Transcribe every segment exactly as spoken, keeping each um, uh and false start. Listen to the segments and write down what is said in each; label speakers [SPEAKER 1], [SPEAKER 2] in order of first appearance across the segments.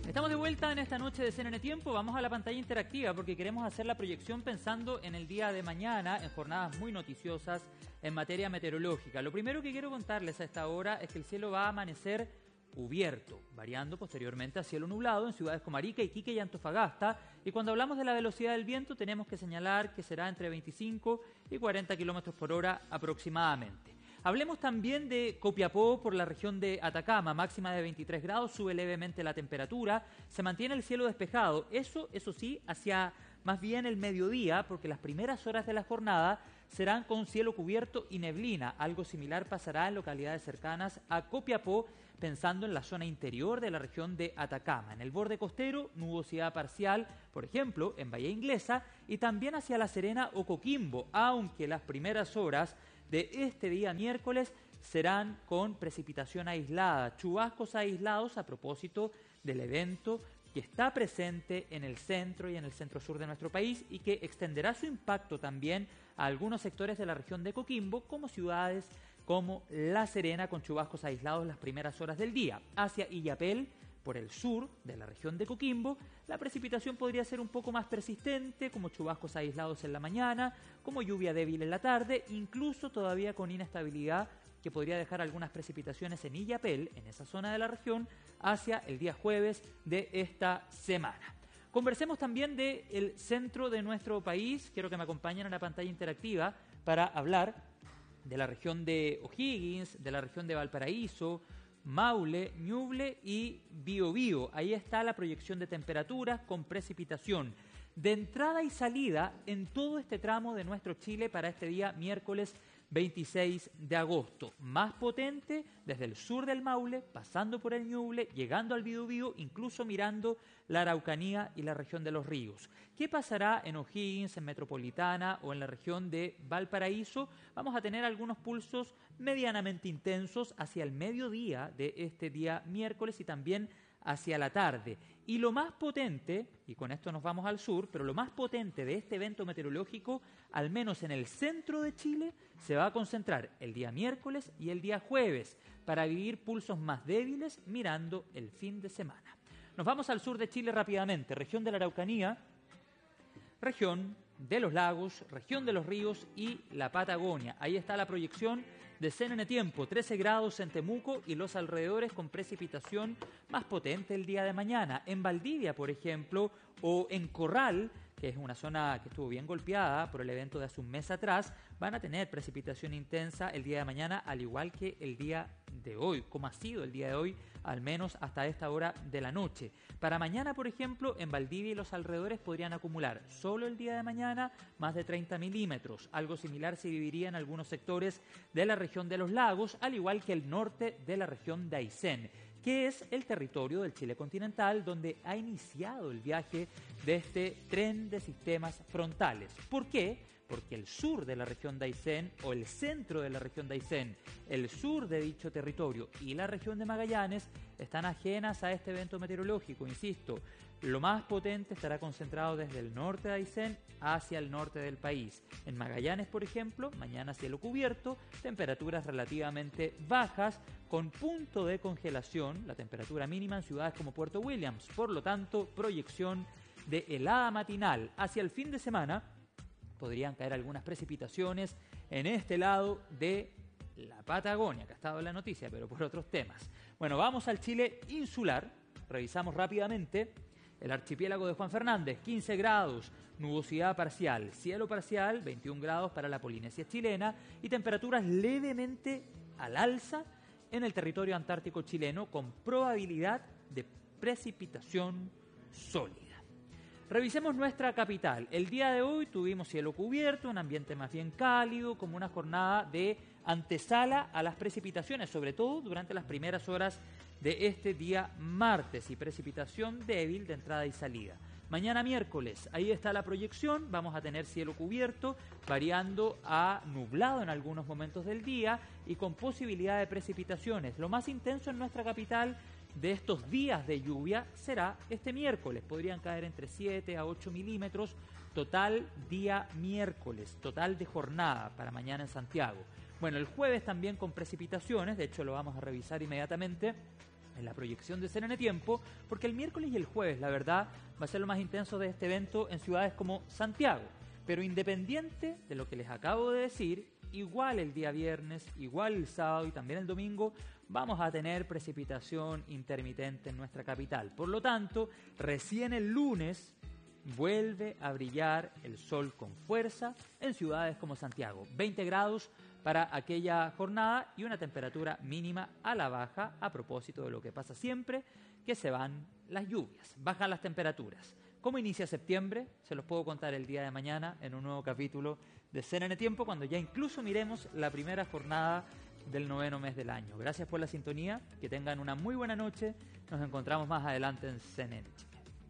[SPEAKER 1] Estamos de vuelta en esta noche de C N N Tiempo. Vamos a la pantalla interactiva porque queremos hacer la proyección pensando en el día de mañana, en jornadas muy noticiosas en materia meteorológica. Lo primero que quiero contarles a esta hora es que el cielo va a amanecer cubierto, variando posteriormente a cielo nublado en ciudades como Arica, Iquique y Antofagasta. Y cuando hablamos de la velocidad del viento, tenemos que señalar que será entre veinticinco y cuarenta kilómetros por hora aproximadamente. Hablemos también de Copiapó por la región de Atacama, máxima de veintitrés grados, sube levemente la temperatura, se mantiene el cielo despejado, eso, eso sí, hacia más bien el mediodía, porque las primeras horas de la jornada serán con cielo cubierto y neblina. Algo similar pasará en localidades cercanas a Copiapó, pensando en la zona interior de la región de Atacama. En el borde costero, nubosidad parcial, por ejemplo, en Bahía Inglesa, y también hacia La Serena o Coquimbo, aunque las primeras horas de este día miércoles serán con precipitación aislada, chubascos aislados a propósito del evento que está presente en el centro y en el centro-sur de nuestro país y que extenderá su impacto también a algunos sectores de la región de Coquimbo, como ciudades como La Serena, con chubascos aislados las primeras horas del día. Hacia Illapel, por el sur de la región de Coquimbo, la precipitación podría ser un poco más persistente, como chubascos aislados en la mañana, como lluvia débil en la tarde, incluso todavía con inestabilidad que podría dejar algunas precipitaciones en Illapel, en esa zona de la región, hacia el día jueves de esta semana. Conversemos también del centro de nuestro país. Quiero que me acompañen a la pantalla interactiva para hablar de la región de O'Higgins, de la región de Valparaíso, Maule, Ñuble y Biobío. Ahí está la proyección de temperaturas con precipitación de entrada y salida en todo este tramo de nuestro Chile para este día miércoles veintiséis de agosto. Más potente desde el sur del Maule, pasando por el Ñuble, llegando al Biobío, incluso mirando la Araucanía y la región de los ríos. ¿Qué pasará en O'Higgins, en Metropolitana o en la región de Valparaíso? Vamos a tener algunos pulsos medianamente intensos hacia el mediodía de este día miércoles y también hacia la tarde. Y lo más potente, y con esto nos vamos al sur, pero lo más potente de este evento meteorológico, al menos en el centro de Chile, se va a concentrar el día miércoles y el día jueves, para vivir pulsos más débiles mirando el fin de semana. Nos vamos al sur de Chile rápidamente, región de la Araucanía, región de los lagos, región de los ríos y la Patagonia. Ahí está la proyección de C N N Tiempo, trece grados en Temuco y los alrededores con precipitación más potente el día de mañana. En Valdivia, por ejemplo, o en Corral, que es una zona que estuvo bien golpeada por el evento de hace un mes atrás, van a tener precipitación intensa el día de mañana, al igual que el día de hoy, como ha sido el día de hoy, al menos hasta esta hora de la noche. Para mañana, por ejemplo, en Valdivia y los alrededores podrían acumular solo el día de mañana más de treinta milímetros. Algo similar se viviría en algunos sectores de la región de los lagos, al igual que el norte de la región de Aysén, que es el territorio del Chile continental donde ha iniciado el viaje de este tren de sistemas frontales. ¿Por qué? Porque el sur de la región de Aysén o el centro de la región de Aysén, el sur de dicho territorio y la región de Magallanes están ajenas a este evento meteorológico. Insisto, lo más potente estará concentrado desde el norte de Aysén hacia el norte del país. En Magallanes, por ejemplo, mañana cielo cubierto, temperaturas relativamente bajas, con punto de congelación, la temperatura mínima en ciudades como Puerto Williams. Por lo tanto, proyección de helada matinal. Hacia el fin de semana podrían caer algunas precipitaciones en este lado de la Patagonia, que ha estado en la noticia, pero por otros temas. Bueno, vamos al Chile insular. Revisamos rápidamente el archipiélago de Juan Fernández, quince grados, nubosidad parcial, cielo parcial, veintiún grados para la Polinesia chilena y temperaturas levemente al alza en el territorio antártico chileno con probabilidad de precipitación sólida. Revisemos nuestra capital. El día de hoy tuvimos cielo cubierto, un ambiente más bien cálido, como una jornada de antesala a las precipitaciones, sobre todo durante las primeras horas de este día martes, y precipitación débil de entrada y salida. Mañana miércoles, ahí está la proyección, vamos a tener cielo cubierto, variando a nublado en algunos momentos del día y con posibilidad de precipitaciones. Lo más intenso en nuestra capital de estos días de lluvia será este miércoles. Podrían caer entre siete a ocho milímetros, total día miércoles, total de jornada para mañana en Santiago. Bueno, el jueves también con precipitaciones, de hecho lo vamos a revisar inmediatamente. en la proyección de C N N Tiempo, porque el miércoles y el jueves, la verdad, va a ser lo más intenso de este evento en ciudades como Santiago. Pero independiente de lo que les acabo de decir, igual el día viernes, igual el sábado y también el domingo, vamos a tener precipitación intermitente en nuestra capital. Por lo tanto, recién el lunes vuelve a brillar el sol con fuerza en ciudades como Santiago. veinte grados para aquella jornada y una temperatura mínima a la baja, a propósito de lo que pasa siempre, que se van las lluvias, bajan las temperaturas. ¿Cómo inicia septiembre? Se los puedo contar el día de mañana en un nuevo capítulo de C N N Tiempo, cuando ya incluso miremos la primera jornada del noveno mes del año. Gracias por la sintonía, que tengan una muy buena noche. Nos encontramos más adelante en C N N Chile.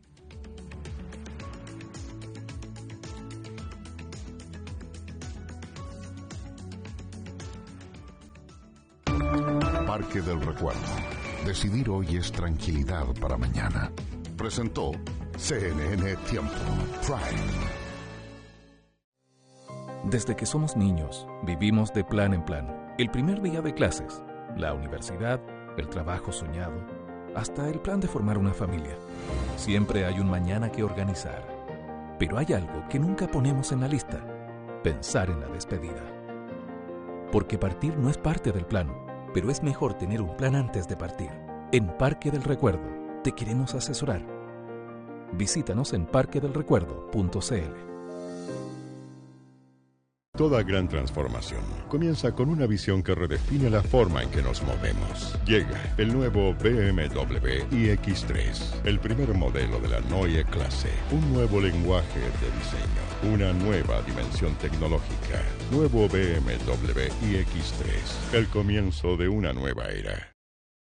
[SPEAKER 2] Parque del Recuerdo. Decidir hoy es tranquilidad para mañana. Presentó C N N Tiempo Prime.
[SPEAKER 3] Desde que somos niños, vivimos de plan en plan. El primer día de clases, la universidad, el trabajo soñado, hasta el plan de formar una familia. Siempre hay un mañana que organizar. Pero hay algo que nunca ponemos en la lista: pensar en la despedida. Porque partir no es parte del plan, pero es mejor tener un plan antes de partir. En Parque del Recuerdo te queremos asesorar. Visítanos en parque del recuerdo punto c l.
[SPEAKER 2] Toda gran transformación comienza con una visión que redefine la forma en que nos movemos. Llega el nuevo B M W iX tres, el primer modelo de la Neue Klasse. Un nuevo lenguaje de diseño, una nueva dimensión tecnológica. Nuevo B M W iX tres, el comienzo de una nueva era.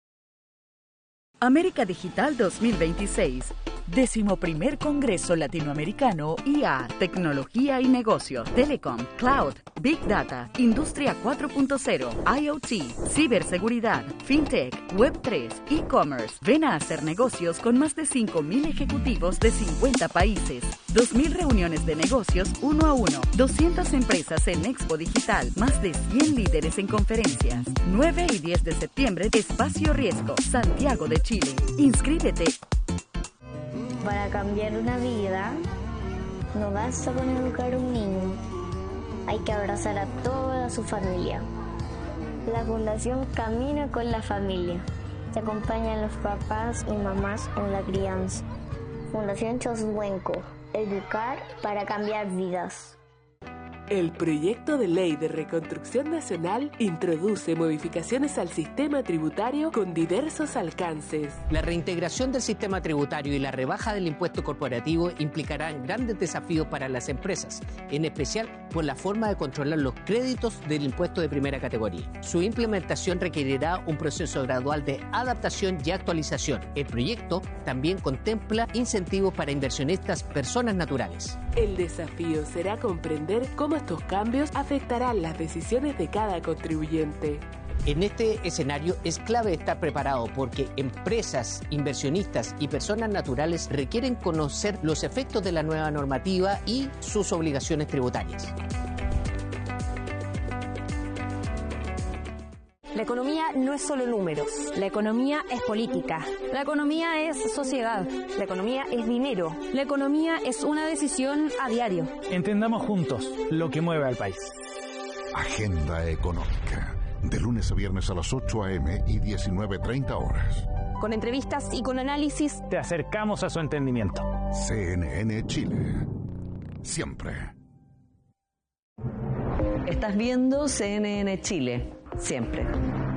[SPEAKER 4] América Digital dos mil veintiséis. Décimo primer Congreso Latinoamericano I A, Tecnología y Negocios, Telecom, Cloud, Big Data, Industria cuatro punto cero, IoT, Ciberseguridad, FinTech, Web tres, E-Commerce. Ven a hacer negocios con más de cinco mil ejecutivos de cincuenta países. dos mil reuniones de negocios uno a uno. doscientas empresas en Expo Digital. Más de cien líderes en conferencias. nueve y diez de septiembre, Espacio Riesgo, Santiago de Chile. Inscríbete.
[SPEAKER 5] Para cambiar una vida, no basta con educar a un niño, hay que abrazar a toda su familia. La Fundación Camina con la Familia. Se acompañan los papás y mamás en la crianza. Fundación Choswenco. Educar para cambiar vidas.
[SPEAKER 6] El proyecto de ley de reconstrucción nacional introduce modificaciones al sistema tributario con diversos alcances.
[SPEAKER 7] La reintegración del sistema tributario y la rebaja del impuesto corporativo implicarán grandes desafíos para las empresas, en especial por la forma de controlar los créditos del impuesto de primera categoría. Su implementación requerirá un proceso gradual de adaptación y actualización. El proyecto también contempla incentivos para inversionistas personas naturales.
[SPEAKER 6] El desafío será comprender cómo estos cambios afectarán las decisiones de cada contribuyente.
[SPEAKER 7] En este escenario es clave estar preparado porque empresas, inversionistas y personas naturales requieren conocer los efectos de la nueva normativa y sus obligaciones tributarias.
[SPEAKER 8] La economía no es solo números. La economía es política. La economía es sociedad. La economía es dinero. La economía es una decisión a diario.
[SPEAKER 9] Entendamos juntos lo que mueve al país.
[SPEAKER 2] Agenda Económica. De lunes a viernes a las ocho a eme y diecinueve treinta horas.
[SPEAKER 8] Con entrevistas y con análisis.
[SPEAKER 9] Te acercamos a su entendimiento.
[SPEAKER 2] C N N Chile. Siempre.
[SPEAKER 10] Estás viendo C N N Chile. Siempre.